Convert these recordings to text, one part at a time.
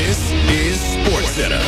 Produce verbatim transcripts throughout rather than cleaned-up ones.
This is SportsCenter.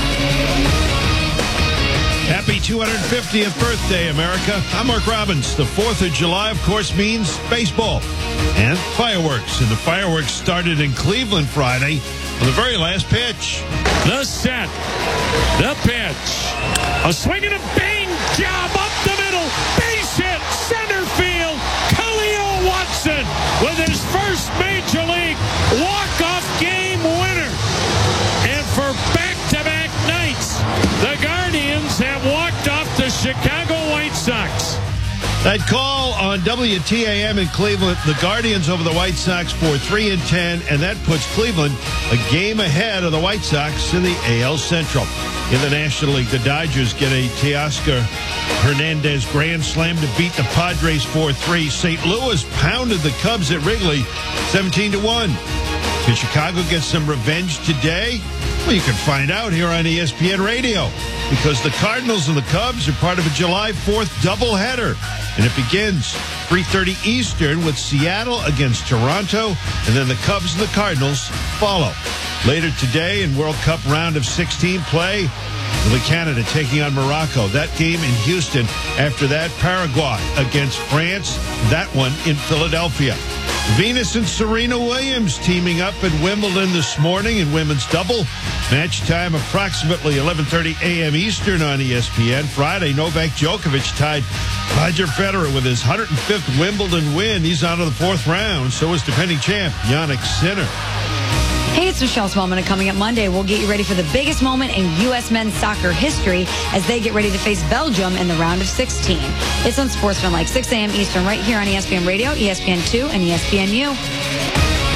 Happy two hundred fiftieth birthday, America. I'm Mark Robbins. The fourth of July, of course, means baseball and fireworks. And the fireworks started in Cleveland Friday on the very last pitch. The set. The pitch. A swing and a bang job up the middle. Base hit. Center field. Khalil Watson with his first Major League walk-off game winner. And for back-to-back nights, the Guardians have walked off the Chicago White Sox. That call on W T A M in Cleveland, the Guardians over the White Sox for three and ten, and that puts Cleveland a game ahead of the White Sox in the A L Central. In the National League, the Dodgers get a Teoscar Hernandez grand slam to beat the Padres four three. Saint Louis pounded the Cubs at Wrigley seventeen to one. Can Chicago get some revenge today? Well, you can find out here on E S P N Radio, because the Cardinals and the Cubs are part of a July fourth doubleheader. And it begins three thirty Eastern with Seattle against Toronto, and then the Cubs and the Cardinals follow. Later today in World Cup round of sixteen play, with Canada taking on Morocco. That game in Houston. After that, Paraguay against France. That one in Philadelphia. Venus and Serena Williams teaming up at Wimbledon this morning in women's double. Match time approximately eleven thirty a.m. Eastern on E S P N. Friday, Novak Djokovic tied Roger Federer with his one hundred fifth Wimbledon win. He's on to the fourth round. So is defending champ Jannik Sinner. Hey, it's Michelle Smallman, and coming up Monday, we'll get you ready for the biggest moment in U S men's soccer history as they get ready to face Belgium in the round of sixteen. It's on Sportsman like six a.m. Eastern right here on E S P N Radio, E S P N two, and E S P N U.